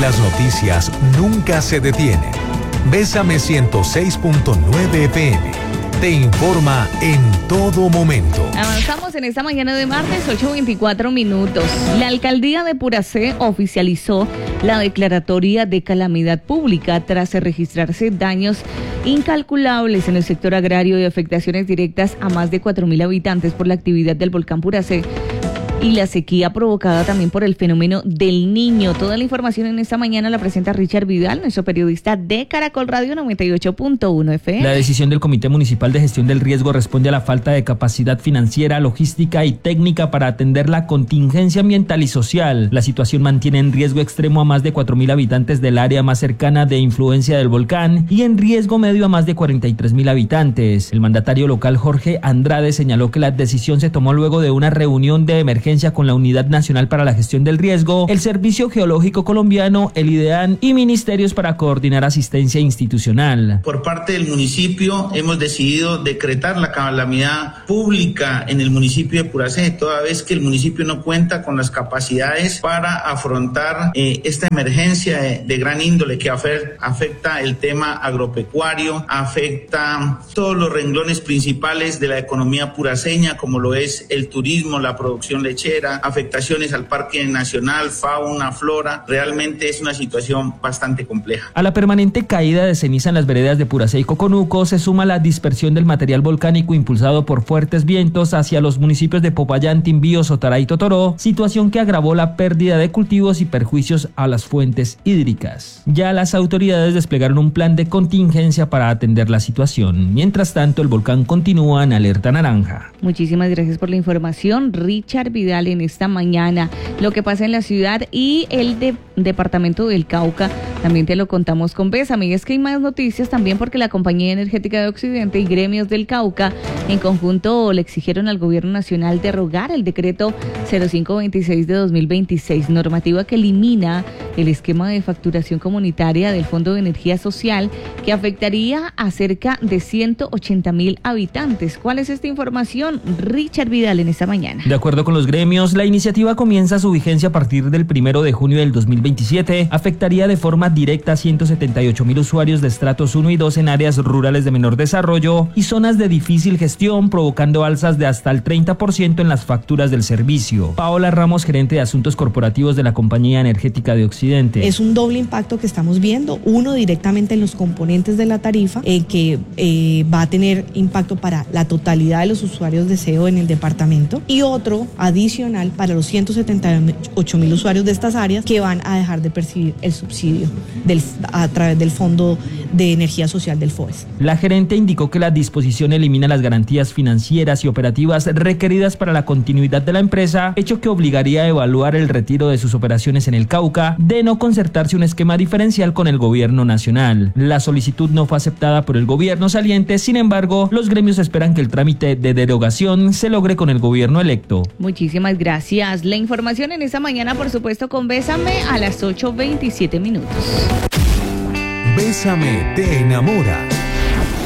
las noticias nunca se detienen. Bésame 106.9 FM. Te informa en todo momento. Avanzamos en esta mañana de martes, 8:24. La alcaldía de Puracé oficializó la declaratoria de calamidad pública tras registrarse daños incalculables en el sector agrario y afectaciones directas a más de 4.000 habitantes por la actividad del volcán Puracé y la sequía provocada también por el fenómeno del Niño. Toda la información en esta mañana la presenta Richard Vidal, nuestro periodista de Caracol Radio 98.1 FM. La decisión del Comité Municipal de Gestión del Riesgo responde a la falta de capacidad financiera, logística y técnica para atender la contingencia ambiental y social. La situación mantiene en riesgo extremo a más de 4.000 habitantes del área más cercana de influencia del volcán y en riesgo medio a más de 43.000 habitantes. El mandatario local Jorge Andrade señaló que la decisión se tomó luego de una reunión de emergencia con la Unidad Nacional para la Gestión del Riesgo, el Servicio Geológico Colombiano, el IDEAN y ministerios para coordinar asistencia institucional. Por parte del municipio hemos decidido decretar la calamidad pública en el municipio de Puracé, toda vez que el municipio no cuenta con las capacidades para afrontar esta emergencia de gran índole que afecta el tema agropecuario, afecta todos los renglones principales de la economía puraceña, como lo es el turismo, la producción lechera, afectaciones al Parque Nacional, fauna, flora. Realmente es una situación bastante compleja. A la permanente caída de ceniza en las veredas de Puracé y Coconuco se suma la dispersión del material volcánico impulsado por fuertes vientos hacia los municipios de Popayán, Timbío, Sotará y Totoró, situación que agravó la pérdida de cultivos y perjuicios a las fuentes hídricas. Ya las autoridades desplegaron un plan de contingencia para atender la situación. Mientras tanto, el volcán continúa en alerta naranja. Muchísimas gracias por la información, Richard Vidal, en esta mañana. Lo que pasa en la ciudad y el departamento del Cauca también te lo contamos con Bésame. Y es que hay más noticias también porque la Compañía Energética de Occidente y gremios del Cauca en conjunto le exigieron al gobierno nacional derogar el decreto 0526 de 2026, normativa que elimina el esquema de facturación comunitaria del Fondo de Energía Social que afectaría a cerca de 180.000 habitantes. ¿Cuál es esta información? Richard Vidal en esta mañana. De acuerdo con los gremios, la iniciativa comienza su vigencia a partir del 1 de junio del 2027, afectaría de forma directa a 178.000 usuarios de estratos 1 y 2 en áreas rurales de menor desarrollo y zonas de difícil gestión, provocando alzas de hasta el 30% en las facturas del servicio. Paola Ramos, gerente de Asuntos Corporativos de la Compañía Energética de Occidente. Es un doble impacto que estamos viendo, uno directamente en los componentes de la tarifa, que va a tener impacto para la totalidad de los usuarios de SEO en el departamento, y otro adicional para los 178.000 usuarios de estas áreas que van a dejar de percibir el subsidio a través del Fondo de Energía Social del FOES. La gerente indicó que la disposición elimina las garantías financieras y operativas requeridas para la continuidad de la empresa, hecho que obligaría a evaluar el retiro de sus operaciones en el Cauca, de no concertarse un esquema diferencial con el gobierno nacional. La solicitud no fue aceptada por el gobierno saliente, sin embargo, los gremios esperan que el trámite de derogación se logre con el gobierno electo. Muchísimas gracias. La información en esta mañana, por supuesto, con Bésame a las 8:27. Bésame te enamora.